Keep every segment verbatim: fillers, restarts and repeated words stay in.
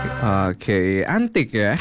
Oke, antik ya.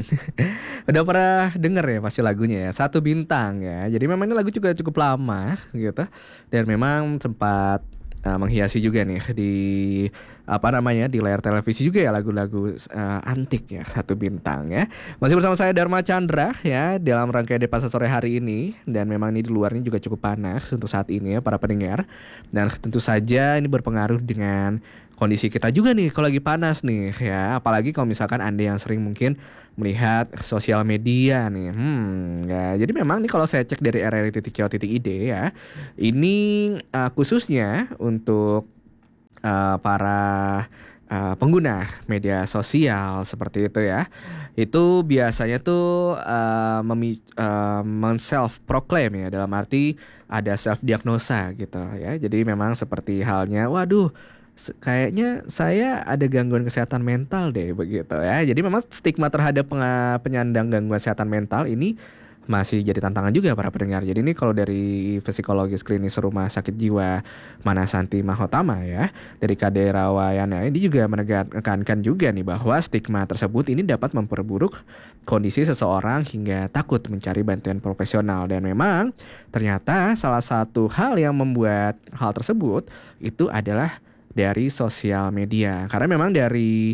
Udah pernah denger ya pasti lagunya ya, Satu Bintang ya. Jadi memang ini lagu juga cukup lama gitu. Dan memang sempat uh, menghiasi juga nih di apa namanya di layar televisi juga ya lagu-lagu uh, antik ya, Satu Bintang ya. Masih bersama saya Dharma Chandra ya dalam rangkaian Depasa sore hari ini. Dan memang ini di luarnya juga cukup panas untuk saat ini ya para pendengar. Dan tentu saja ini berpengaruh dengan kondisi kita juga nih kalau lagi panas nih ya. Apalagi kalau misalkan Anda yang sering mungkin melihat sosial media nih. Hmm, ya. Jadi memang nih kalau saya cek dari r r i titik co titik i d ya, ini uh, khususnya untuk uh, para uh, pengguna media sosial seperti itu ya. Itu biasanya tuh uh, memi- uh, men-self proclaim ya, dalam arti ada self diagnosa gitu ya. Jadi memang seperti halnya, waduh, kayaknya saya ada gangguan kesehatan mental deh begitu ya. Jadi memang stigma terhadap peng- penyandang gangguan kesehatan mental ini masih jadi tantangan juga para pendengar. Jadi ini kalau dari psikologis klinis Rumah Sakit Jiwa Manasanti Mahotama ya, dari K D Rawayana, ini juga menekankan juga nih bahwa stigma tersebut ini dapat memperburuk kondisi seseorang hingga takut mencari bantuan profesional. Dan memang ternyata salah satu hal yang membuat hal tersebut itu adalah dari sosial media. Karena memang dari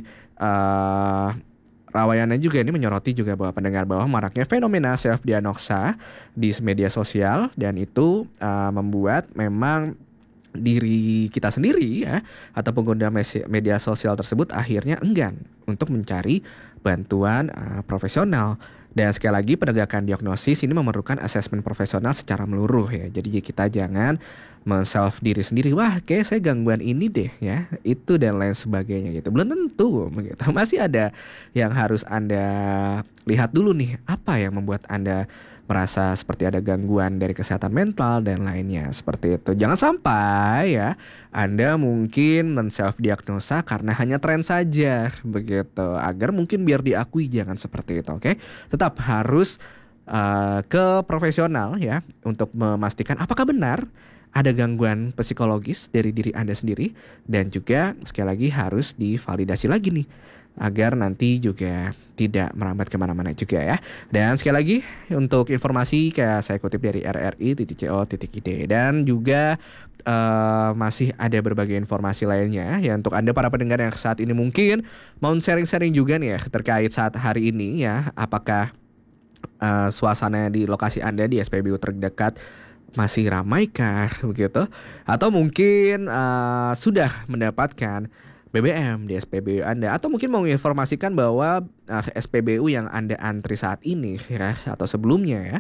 uh, Rawayana juga ini menyoroti juga bahwa pendengar bahwa maraknya fenomena self diagnosa di media sosial, dan itu uh, membuat memang diri kita sendiri ya atau pengguna media sosial tersebut akhirnya enggan untuk mencari bantuan uh, profesional. Dan sekali lagi penegakan diagnosis ini memerlukan asesmen profesional secara meluruh ya. Jadi kita jangan men-self diri sendiri, wah kayak saya gangguan ini deh ya, itu dan lain sebagainya gitu. Belum tentu begitu. Masih ada yang harus Anda lihat dulu nih, apa yang membuat Anda merasa seperti ada gangguan dari kesehatan mental dan lainnya seperti itu. Jangan sampai ya Anda mungkin men-self diagnosa karena hanya tren saja begitu, agar mungkin biar diakui, jangan seperti itu, oke? Tetap harus uh, ke profesional ya untuk memastikan apakah benar ada gangguan psikologis dari diri Anda sendiri, dan juga sekali lagi harus divalidasi lagi nih agar nanti juga tidak merambat kemana-mana juga ya. Dan sekali lagi untuk informasi kayak saya kutip dari r r i titik co titik i d, dan juga uh, masih ada berbagai informasi lainnya ya untuk Anda para pendengar yang saat ini mungkin mau sharing-sharing juga nih ya terkait saat hari ini ya, apakah uh, suasana di lokasi Anda di S P B U terdekat masih ramai kah begitu, atau mungkin uh, sudah mendapatkan B B M di S P B U Anda, atau mungkin mau menginformasikan bahwa uh, S P B U yang Anda antri saat ini ya atau sebelumnya ya,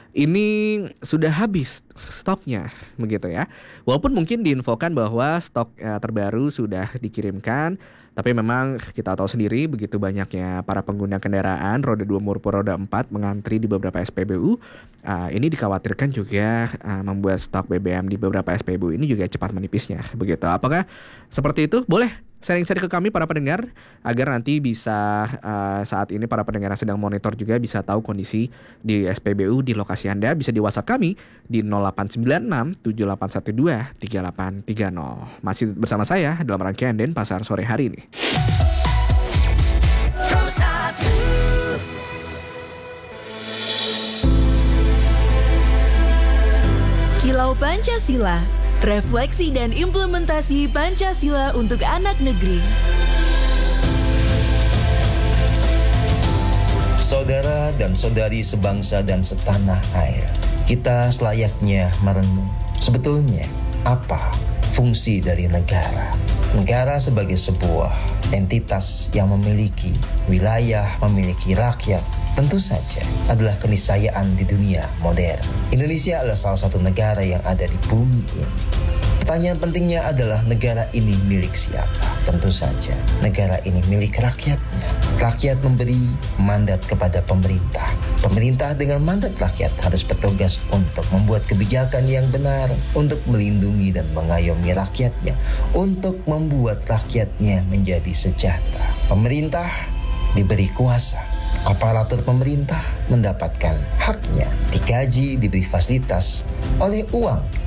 ini sudah habis stoknya begitu ya. Walaupun mungkin diinfokan bahwa stok uh, terbaru sudah dikirimkan, tapi memang kita tahu sendiri begitu banyaknya para pengguna kendaraan roda dua maupun roda empat mengantri di beberapa S P B U. Uh, ini dikhawatirkan juga uh, membuat stok B B M di beberapa S P B U ini juga cepat menipisnya begitu. Apakah seperti itu? Boleh sharing-sharing ke kami para pendengar agar nanti bisa uh, saat ini para pendengar yang sedang monitor juga bisa tahu kondisi di S P B U di lokasi Anda. Bisa di WhatsApp kami di nol delapan sembilan enam tujuh delapan satu dua tiga delapan tiga nol. Masih bersama saya dalam rangkaian Denpasar sore hari ini. Kilau Pancasila, refleksi dan implementasi Pancasila untuk anak negeri. Saudara dan saudari sebangsa dan setanah air, kita selayaknya merenung sebetulnya apa fungsi dari negara. Negara sebagai sebuah entitas yang memiliki wilayah, memiliki rakyat, tentu saja adalah keniscayaan di dunia modern. Indonesia adalah salah satu negara yang ada di bumi ini. Pertanyaan pentingnya adalah negara ini milik siapa? Tentu saja negara ini milik rakyatnya. Rakyat memberi mandat kepada pemerintah. Pemerintah dengan mandat rakyat harus bertugas untuk membuat kebijakan yang benar, untuk melindungi dan mengayomi rakyatnya, untuk membuat rakyatnya menjadi sejahtera. Pemerintah diberi kuasa, aparatur pemerintah mendapatkan haknya, digaji, diberi fasilitas oleh uang yang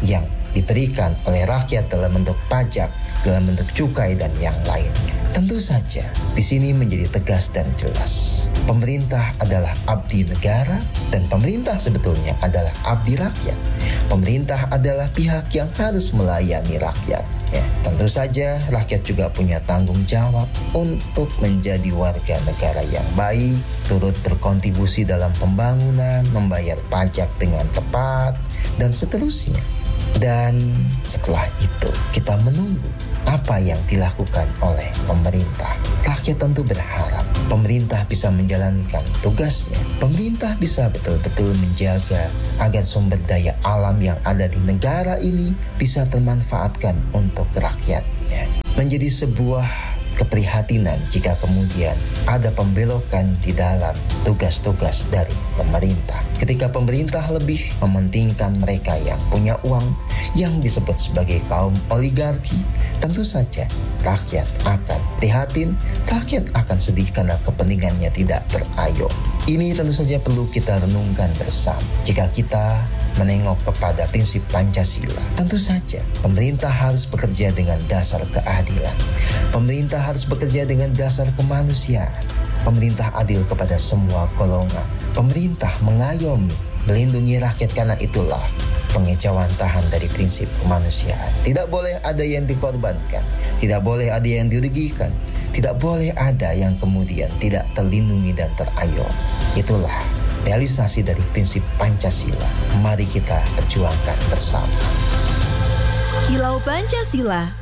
diberikan oleh rakyat dalam bentuk pajak, dalam bentuk cukai dan yang lainnya. Tentu saja di sini menjadi tegas dan jelas. Pemerintah adalah abdi negara dan pemerintah sebetulnya adalah abdi rakyat. Pemerintah adalah pihak yang harus melayani rakyat. Ya, tentu saja rakyat juga punya tanggung jawab untuk menjadi warga negara yang baik, turut berkontribusi dalam pembangunan, membayar pajak dengan tepat, dan seterusnya. Dan setelah itu kita menunggu apa yang dilakukan oleh pemerintah. Rakyat tentu berharap pemerintah bisa menjalankan tugasnya. Pemerintah bisa betul-betul menjaga agar sumber daya alam yang ada di negara ini bisa termanfaatkan untuk rakyatnya. Menjadi sebuah keprihatinan jika kemudian ada pembelokan di dalam tugas-tugas dari pemerintah. Ketika pemerintah lebih mementingkan mereka yang punya uang, yang disebut sebagai kaum oligarki, tentu saja rakyat akan prihatin, rakyat akan sedih karena kepentingannya tidak terayomi. Ini tentu saja perlu kita renungkan bersama. Jika kita menengok kepada prinsip Pancasila, tentu saja pemerintah harus bekerja dengan dasar keadilan. Pemerintah harus bekerja dengan dasar kemanusiaan. Pemerintah adil kepada semua golongan. Pemerintah mengayomi, melindungi rakyat, karena itulah pengejauhan tahan dari prinsip kemanusiaan. Tidak boleh ada yang dikorbankan, tidak boleh ada yang dirugikan, tidak boleh ada yang kemudian tidak terlindungi dan terayomi. Itulah realisasi dari prinsip Pancasila. Mari kita perjuangkan bersama. Kilau Pancasila,